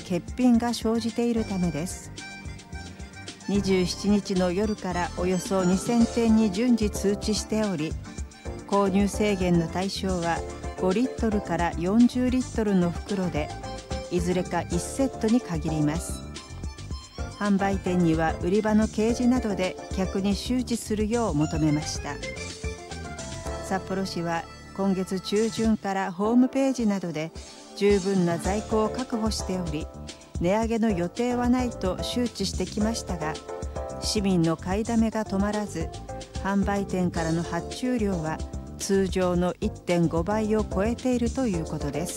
欠品が生じているためです。27日の夜からおよそ2000店に順次通知しており、購入制限の対象は5リットルから40リットルの袋で、いずれか1セットに限ります。販売店には売り場の掲示などで客に周知するよう求めました。札幌市は今月中旬からホームページなどで十分な在庫を確保しており、値上げの予定はないと周知してきましたが、市民の買いだめが止まらず、販売店からの発注量は通常の 1.5 倍を超えているということです。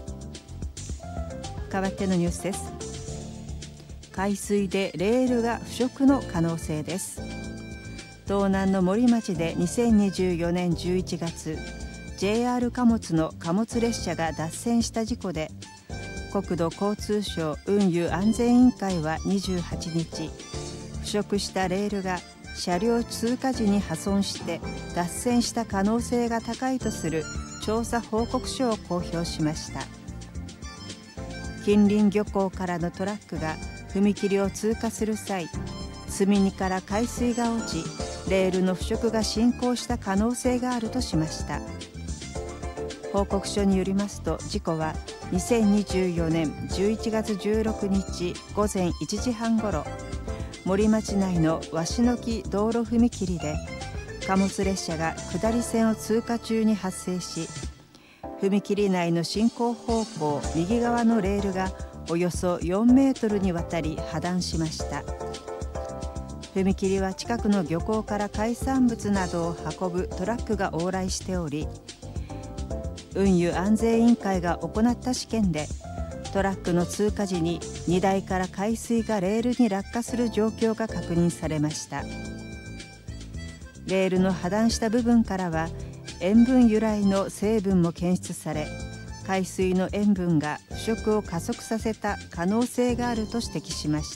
代わってのニュースです。海水でレールが腐食の可能性です。道南の森町で2024年11月、JR 貨物の貨物列車が脱線した事故で、国土交通省運輸安全委員会は28日、腐食したレールが車両通過時に破損して脱線した可能性が高いとする調査報告書を公表しました。近隣漁港からのトラックが踏切を通過する際、積み荷から海水が落ち、レールの腐食が進行した可能性があるとしました。報告書によりますと、事故は2024年11月16日午前1時半ごろ、森町内の鷲の木道路踏切で貨物列車が下り線を通過中に発生し、踏切内の進行方向右側のレールがおよそ4メートルにわたり破断しました。踏切は近くの漁港から海産物などを運ぶトラックが往来しており、運輸安全委員会が行った試験で、トラックの通過時に荷台から海水がレールに落下する状況が確認されました。レールの破断した部分からは塩分由来の成分も検出され、海水の塩分が腐食を加速させた可能性があると指摘しました。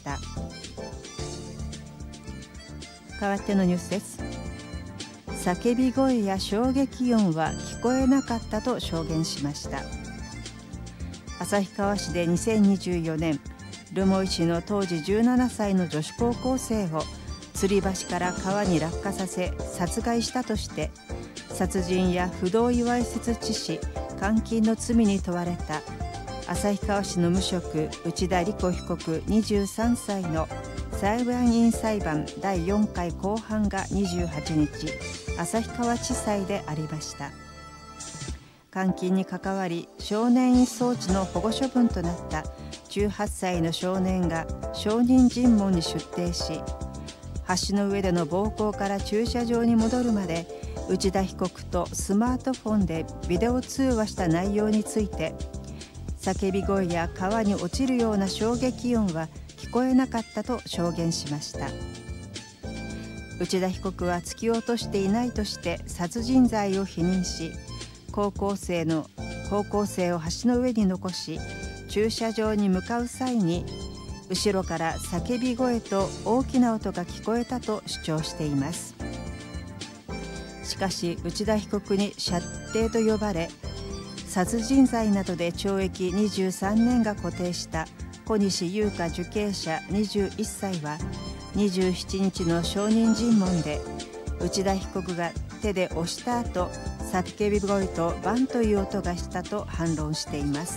代わってのニュースです。叫び声や衝撃音は聞こえなかったと証言しました。旭川市で2024年、留萌市の当時17歳の女子高校生を吊り橋から川に落下させ殺害したとして、殺人や不同意わいせつ致死、監禁の罪に問われた旭川市の無職内田理子被告23歳の裁判員裁判第4回公判が28日、旭川地裁でありました。監禁に関わり少年院送致の保護処分となった18歳の少年が証人尋問に出廷し、橋の上での暴行から駐車場に戻るまで内田被告とスマートフォンでビデオ通話した内容について、叫び声や川に落ちるような衝撃音は聞こえなかったと証言しました。内田被告は突き落としていないとして殺人罪を否認し、高校生を橋の上に残し駐車場に向かう際に後ろから叫び声と大きな音が聞こえたと主張しています。しかし内田被告に舎弟と呼ばれ、殺人罪などで懲役23年が固定した小西優香受刑者21歳は27日の証人尋問で、内田被告が手で押した後、叫び声とバンという音がしたと反論しています。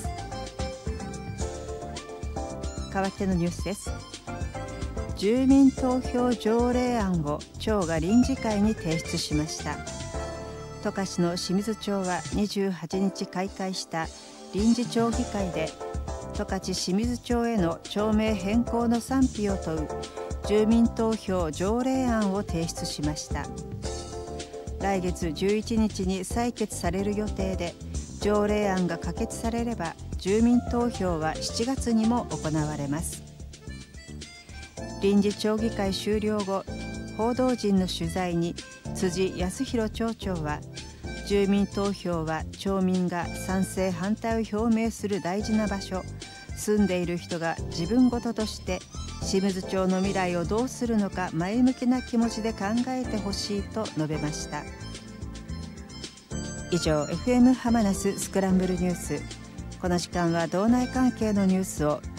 代わってのニュースです。住民投票条例案を町が臨時会に提出しました。十勝の清水町は28日開会した臨時町議会で、十勝清水町への町名変更の賛否を問う住民投票条例案を提出しました。来月11日に採決される予定で、条例案が可決されれば住民投票は7月にも行われます。臨時町議会終了後、報道陣の取材に辻康弘町長は、住民投票は町民が賛成反対を表明する大事な場所、住んでいる人が自分事として清水町の未来をどうするのか前向きな気持ちで考えてほしいと述べました。以上、 FM ハマナススクランブルニュース。この時間は道内関係のニュースを